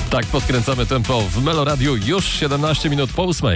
Tak podkręcamy tempo w Melo Radiu już 17 minut po 8.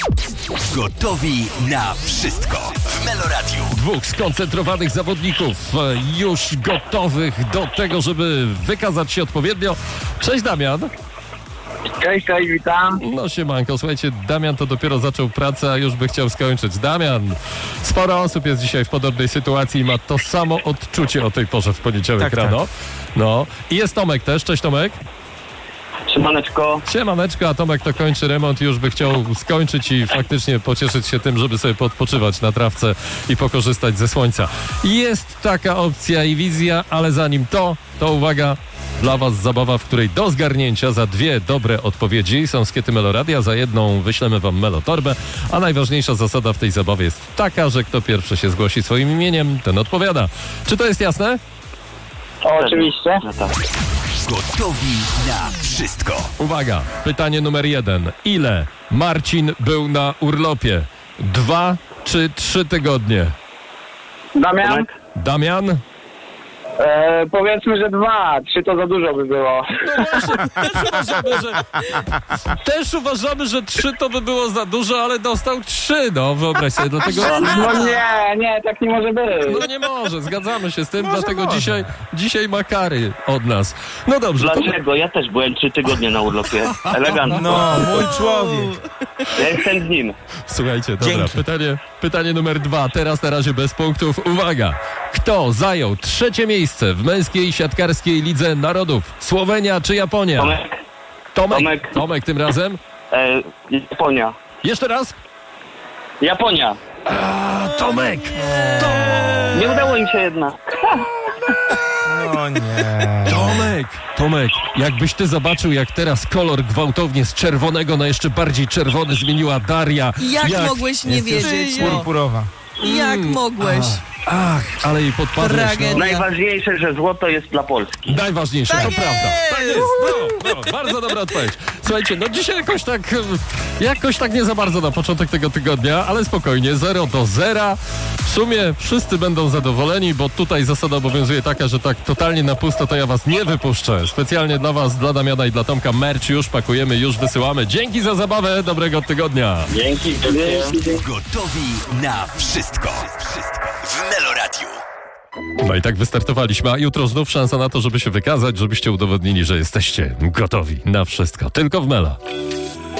Gotowi na wszystko w Melo Radiu. Dwóch skoncentrowanych zawodników już gotowych do tego, żeby wykazać się odpowiednio. Cześć Damian. Cześć, witam. No siemanko, słuchajcie, Damian to dopiero zaczął pracę, a już by chciał skończyć. Damian, sporo osób jest dzisiaj w podobnej sytuacji i ma to samo odczucie o tej porze w poniedziałek rano. Tak. No i jest Tomek też. Cześć Tomek. Siemaneczko. Siemaneczko, a Tomek to kończy remont i już by chciał skończyć i faktycznie pocieszyć się tym, żeby sobie podpoczywać na trawce i pokorzystać ze słońca. Jest taka opcja i wizja, ale zanim to uwaga, dla was zabawa, w której do zgarnięcia za 2 dobre odpowiedzi są skiety Meloradia, za jedną wyślemy wam Melotorbę, a najważniejsza zasada w tej zabawie jest taka, że kto pierwszy się zgłosi swoim imieniem, ten odpowiada. Czy to jest jasne? Oczywiście. No tak. Gotowi na wszystko. Uwaga, pytanie numer 1. Ile Marcin był na urlopie? 2 czy 3 tygodnie? Damian? Damian? Powiedzmy, że 2. 3 to za dużo by było. No właśnie, też uważamy, że 3 to by było za dużo, ale dostał 3, no wyobraź sobie, dlatego... No nie, tak nie może być. No nie może, zgadzamy się z tym, dlatego dzisiaj ma kary od nas. No dobrze. Dlaczego? Ja też byłem 3 tygodnie na urlopie. Elegancko. No, mój człowiek. Ja jestem z nim. Słuchajcie, dobra, pytanie numer 2, teraz na razie bez punktów. Uwaga, kto zajął 3 miejsce w męskiej siatkarskiej Lidze Narodów? Słowenia czy Japonia? Tomek tym razem? Japonia. Jeszcze raz? Japonia. Tomek! Nie udało im się jednak. No nie. Tomek, jakbyś ty zobaczył, jak teraz kolor gwałtownie z czerwonego na jeszcze bardziej czerwony zmieniła Daria. Jak mogłeś nie wiedzieć? Purpurowa. Jak mogłeś? Ach, ale jej podpadłeś. Tragedia. Najważniejsze, że złoto jest dla Polski. Najważniejsze, Tak to jest! prawda. Tak jest. No, bardzo dobra odpowiedź. Słuchajcie, no dzisiaj jakoś tak nie za bardzo na początek tego tygodnia, ale spokojnie, 0-0. W sumie wszyscy będą zadowoleni, bo tutaj zasada obowiązuje taka, że tak totalnie na pusto to ja was nie wypuszczę. Specjalnie dla was, dla Damiana i dla Tomka merch już pakujemy, już wysyłamy. Dzięki za zabawę, dobrego tygodnia. Dzięki. Gotowi na wszystko w Melo Radiu. No i tak wystartowaliśmy, a jutro znów szansa na to, żeby się wykazać, żebyście udowodnili, że jesteście gotowi na wszystko. Tylko w Melo.